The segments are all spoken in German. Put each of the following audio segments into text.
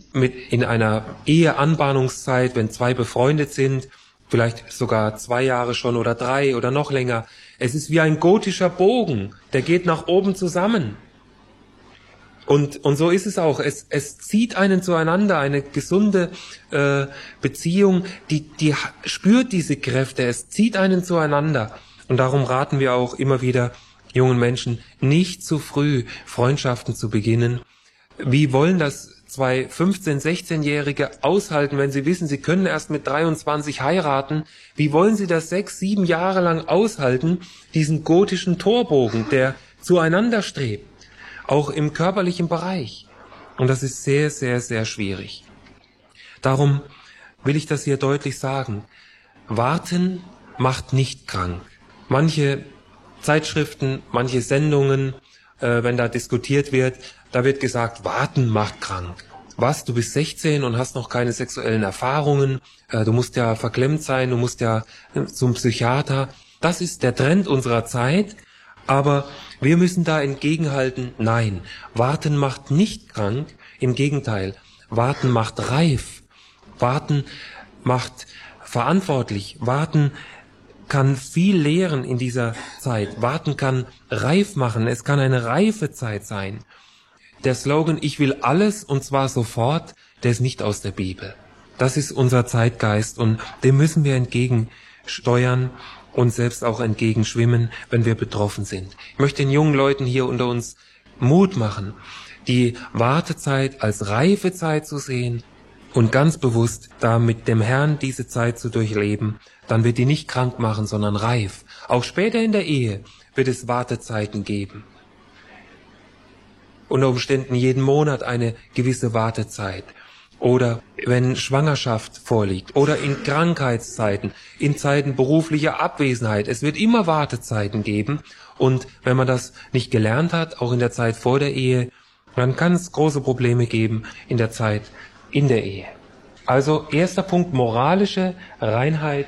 in einer Eheanbahnungszeit, wenn zwei befreundet sind, vielleicht sogar 2 Jahre schon oder 3 oder noch länger. Es ist wie ein gotischer Bogen, der geht nach oben zusammen. Und so ist es auch. Es zieht einen zueinander, eine gesunde Beziehung, die spürt diese Kräfte, es zieht einen zueinander. Und darum raten wir auch immer wieder jungen Menschen, nicht zu früh Freundschaften zu beginnen. Wie wollen das 2 15-, 16-Jährige aushalten, wenn sie wissen, sie können erst mit 23 heiraten? Wie wollen sie das 6, 7 Jahre lang aushalten, diesen gotischen Torbogen, der zueinander strebt? Auch im körperlichen Bereich. Und das ist sehr, sehr, sehr schwierig. Darum will ich das hier deutlich sagen. Warten macht nicht krank. Manche Zeitschriften, manche Sendungen, wenn da diskutiert wird, da wird gesagt, warten macht krank. Was, du bist 16 und hast noch keine sexuellen Erfahrungen, du musst ja verklemmt sein, du musst ja zum Psychiater. Das ist der Trend unserer Zeit, aber wir müssen da entgegenhalten, nein, warten macht nicht krank, im Gegenteil, warten macht reif, warten macht verantwortlich, warten kann viel lehren in dieser Zeit, warten kann reif machen, es kann eine reife Zeit sein. Der Slogan, ich will alles und zwar sofort, der ist nicht aus der Bibel. Das ist unser Zeitgeist und dem müssen wir entgegensteuern und selbst auch entgegenschwimmen, wenn wir betroffen sind. Ich möchte den jungen Leuten hier unter uns Mut machen, die Wartezeit als reife Zeit zu sehen und ganz bewusst da mit dem Herrn diese Zeit zu durchleben. Dann wird die nicht krank machen, sondern reif. Auch später in der Ehe wird es Wartezeiten geben. Unter Umständen jeden Monat eine gewisse Wartezeit. Oder wenn Schwangerschaft vorliegt. Oder in Krankheitszeiten, in Zeiten beruflicher Abwesenheit. Es wird immer Wartezeiten geben. Und wenn man das nicht gelernt hat, auch in der Zeit vor der Ehe, dann kann es große Probleme geben in der Zeit in der Ehe. Also erster Punkt, moralische Reinheit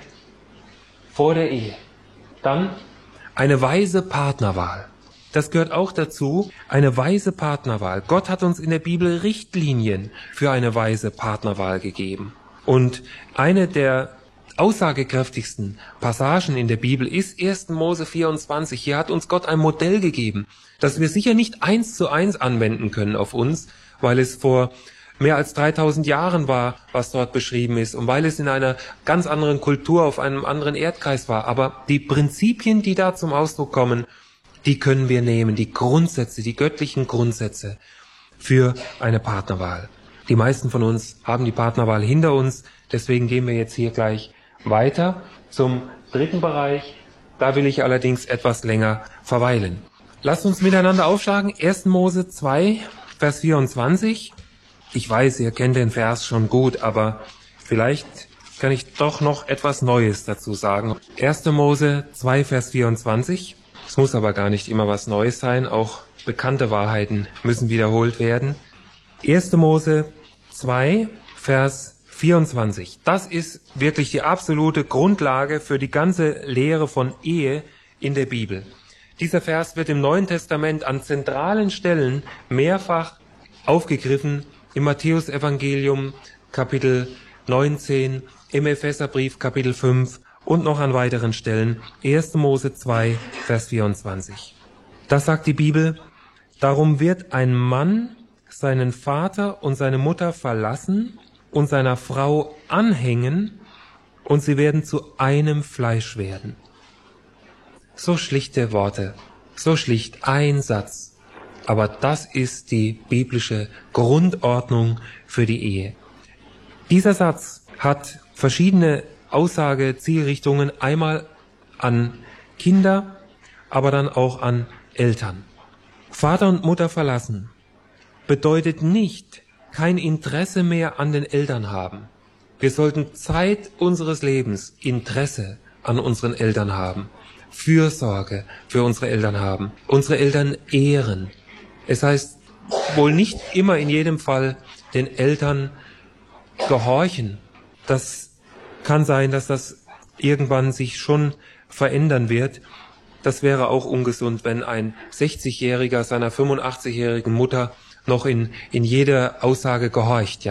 vor der Ehe. Dann eine weise Partnerwahl. Das gehört auch dazu, eine weise Partnerwahl. Gott hat uns in der Bibel Richtlinien für eine weise Partnerwahl gegeben. Und eine der aussagekräftigsten Passagen in der Bibel ist 1. Mose 24. Hier hat uns Gott ein Modell gegeben, das wir sicher nicht 1:1 anwenden können auf uns, weil es vor mehr als 3000 Jahren war, was dort beschrieben ist und weil es in einer ganz anderen Kultur, auf einem anderen Erdkreis war. Aber die Prinzipien, die da zum Ausdruck kommen, die können wir nehmen, die Grundsätze, die göttlichen Grundsätze für eine Partnerwahl. Die meisten von uns haben die Partnerwahl hinter uns, deswegen gehen wir jetzt hier gleich weiter zum 3. Bereich. Da will ich allerdings etwas länger verweilen. Lasst uns miteinander aufschlagen, 1. Mose 2, Vers 24. Ich weiß, ihr kennt den Vers schon gut, aber vielleicht kann ich doch noch etwas Neues dazu sagen. 1. Mose 2, Vers 24. Es muss aber gar nicht immer was Neues sein, auch bekannte Wahrheiten müssen wiederholt werden. 1. Mose 2, Vers 24. Das ist wirklich die absolute Grundlage für die ganze Lehre von Ehe in der Bibel. Dieser Vers wird im Neuen Testament an zentralen Stellen mehrfach aufgegriffen, im Matthäusevangelium Kapitel 19, im Epheserbrief Kapitel 5 und noch an weiteren Stellen, 1. Mose 2, Vers 24. Das sagt die Bibel, darum wird ein Mann seinen Vater und seine Mutter verlassen und seiner Frau anhängen und sie werden zu einem Fleisch werden. So schlichte Worte, so schlicht ein Satz. Aber das ist die biblische Grundordnung für die Ehe. Dieser Satz hat verschiedene Aussage-Zielrichtungen, einmal an Kinder, aber dann auch an Eltern. Vater und Mutter verlassen bedeutet nicht kein Interesse mehr an den Eltern haben. Wir sollten Zeit unseres Lebens Interesse an unseren Eltern haben, Fürsorge für unsere Eltern haben, unsere Eltern ehren. Es heißt wohl nicht immer in jedem Fall den Eltern gehorchen. Das kann sein, dass das irgendwann sich schon verändern wird. Das wäre auch ungesund, wenn ein 60-Jähriger seiner 85-jährigen Mutter noch in jeder Aussage gehorcht.